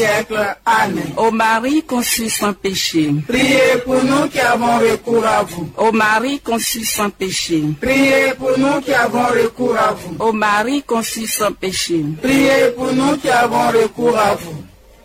siècle. Amen. Ô Marie conçue sans péché, Priez pour nous qui avons recours à vous. ô Marie conçue sans péché, Priez pour nous qui avons recours à vous. ô Marie conçue sans péché. Priez pour nous qui avons recours à vous.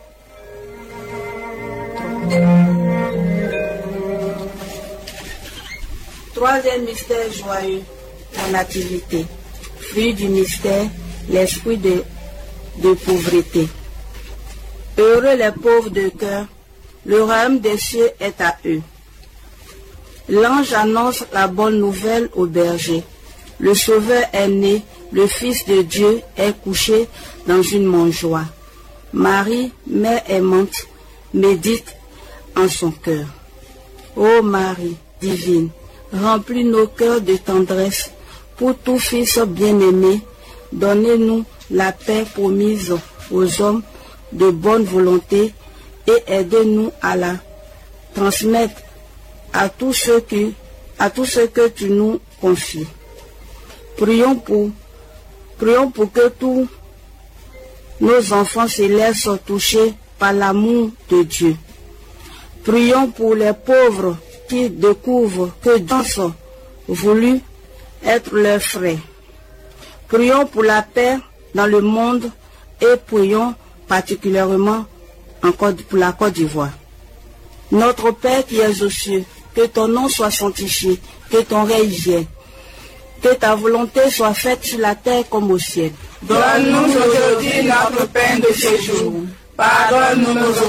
Troisième mystère joyeux, la nativité. Fruit du mystère, l'esprit de pauvreté. Heureux les pauvres de cœur, le royaume des cieux est à eux. L'ange annonce la bonne nouvelle aux bergers. Le Sauveur est né, le Fils de Dieu est couché dans une mangeoire. Marie, mère aimante, médite en son cœur. Ô Marie divine, remplis nos cœurs de tendresse pour tout Fils bien-aimé. Donnez-nous la paix promise aux hommes de bonne volonté et aidez-nous à la transmettre à tous ceux que tu nous confies. Prions pour que tous nos enfants se laissent toucher par l'amour de Dieu. Prions pour les pauvres qui découvrent que Dieu a voulu être leur frère. Prions pour la paix dans le monde et prions particulièrement encore pour la Côte d'Ivoire. Notre Père qui es aux cieux, que ton nom soit sanctifié, que ton règne vienne, que ta volonté soit faite sur la terre comme au ciel. Donne-nous aujourd'hui notre pain de ce jour. Pardonne-nous nos